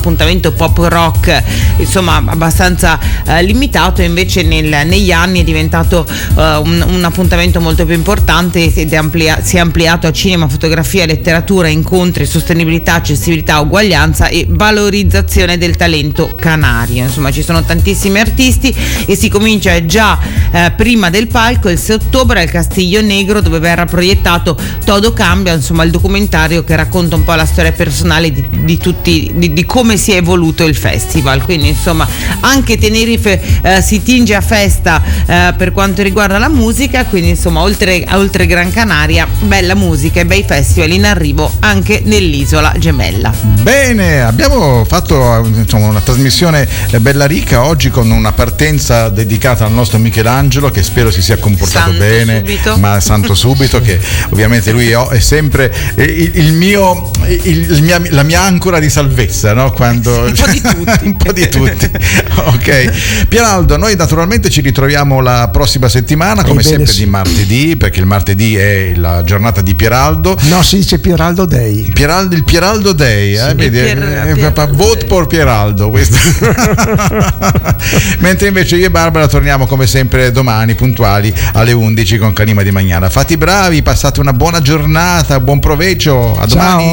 appuntamento pop rock, insomma abbastanza limitato, invece negli anni è diventato un appuntamento molto più importante ed si è ampliato a cinema, fotografia, letteratura, incontri, sostenibilità, accessibilità, uguaglianza e valorizzazione del talento canario. Insomma, ci sono tantissimi artisti e si comincia già prima del palco, il 6 ottobre al Castiglio Negro, dove verrà proiettato Todo Cambia, insomma il documentario che racconta un po' la storia personale di tutti, di come si è evoluto il festival. Quindi insomma anche Tenerife si tinge a festa per quanto riguarda la musica, quindi insomma oltre Gran Canaria, bella musica e bei festival in arrivo anche nell'isola gemella. Bene, abbiamo fatto insomma una trasmissione bella ricca oggi, con una partenza dedicata al nostro Michelangelo, che spero si sia comportato bene, subito. Ma santo subito, che ovviamente lui è sempre la mia ancora di salvezza, no? Quando un po' di tutti. Ok, Pieraldo, noi naturalmente ci ritroviamo la prossima settimana, come sempre di martedì, perché il martedì è la giornata di Pieraldo. No, si dice Pieraldo Day. Il Pieraldo Day, sì, vedi? Vote por Pieraldo, questo. Mentre invece io e Barbara torniamo come sempre domani puntuali alle 11 con Canima di Magnana. Fate i bravi, passate una buona giornata, buon proveggio, a domani. Ciao.